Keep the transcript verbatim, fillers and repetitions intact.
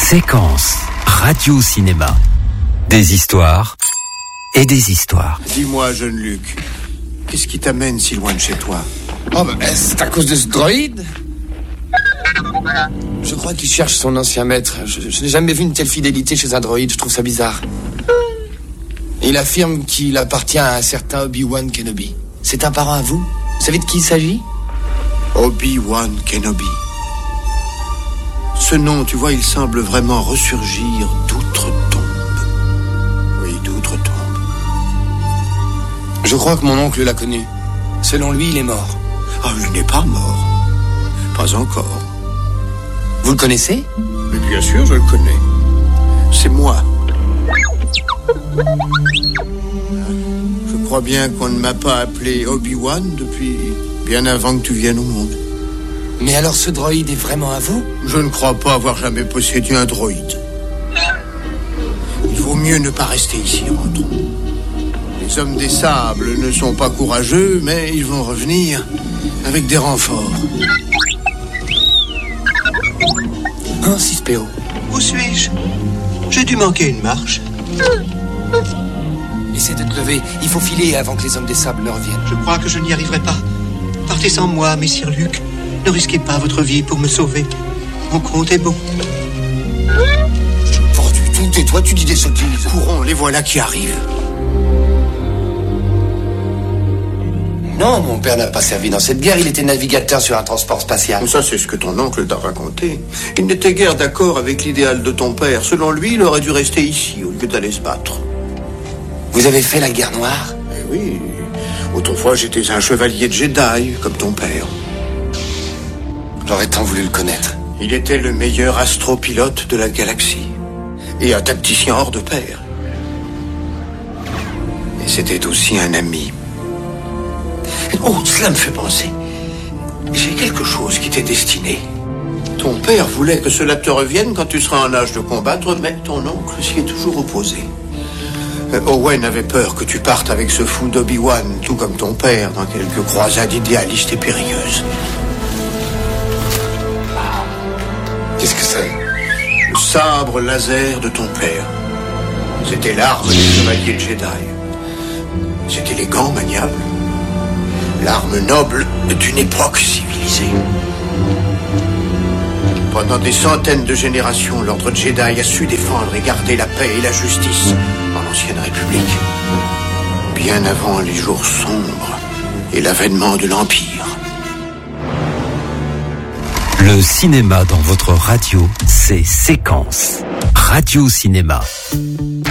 Séquence radio-cinéma. Des histoires et des histoires. Dis-moi, jeune Luc, qu'est-ce qui t'amène si loin de chez toi? Oh, bah, c'est à cause de ce droïde. Je crois qu'il cherche son ancien maître. Je, je n'ai jamais vu une telle fidélité chez un droïde, je trouve ça bizarre. Il affirme qu'il appartient à un certain Obi-Wan Kenobi. C'est un parent à vous? Vous savez de qui il s'agit? Obi-Wan Kenobi. Ce nom, tu vois, il semble vraiment ressurgir d'outre-tombe. Oui, d'outre-tombe. Je crois que mon oncle l'a connu. Selon lui, il est mort. Ah, il n'est pas mort. Pas encore. Vous le connaissez? Mais bien sûr, je le connais. C'est moi. Je crois bien qu'on ne m'a pas appelé Obi-Wan depuis bien avant que tu viennes au monde. Mais alors ce droïde est vraiment à vous? Je ne crois pas avoir jamais possédé un droïde. Il vaut mieux ne pas rester ici, rentrons. Les hommes des sables ne sont pas courageux, mais ils vont revenir avec des renforts. Un six P O. Où suis-je? J'ai dû manquer une marche. Essaie de te lever. Il faut filer avant que les hommes des sables ne reviennent. Je crois que je n'y arriverai pas. Partez sans moi, messire Luc. Ne risquez pas votre vie pour me sauver. Mon compte est bon. Pas du tout. Tais-toi, tu dis des sottises. Courons, les voilà qui arrivent. Non, mon père n'a pas servi dans cette guerre. Il était navigateur sur un transport spatial. Ça, c'est ce que ton oncle t'a raconté. Il n'était guère d'accord avec l'idéal de ton père. Selon lui, il aurait dû rester ici au lieu d'aller se battre. Vous avez fait la guerre noire? Eh oui. Autrefois, j'étais un chevalier de Jedi, comme ton père. J'aurais tant voulu le connaître. Il était le meilleur astropilote de la galaxie. Et un tacticien hors de pair. Et c'était aussi un ami. Oh, cela me fait penser. J'ai quelque chose qui t'est destiné. Ton père voulait que cela te revienne quand tu seras en âge de combattre, mais ton oncle s'y est toujours opposé. Euh, Owen avait peur que tu partes avec ce fou d'Obi-Wan, tout comme ton père, dans quelques croisades idéalistes et périlleuses. Qu'est-ce que c'est? Le sabre laser de ton père. C'était l'arme des chevaliers de Jedi. C'est élégant, maniable. L'arme noble d'une époque civilisée. Pendant des centaines de générations, l'ordre Jedi a su défendre et garder la paix et la justice en l'ancienne République. Bien avant les jours sombres et l'avènement de l'Empire. Le cinéma dans votre radio, c'est Séquence radio-cinéma.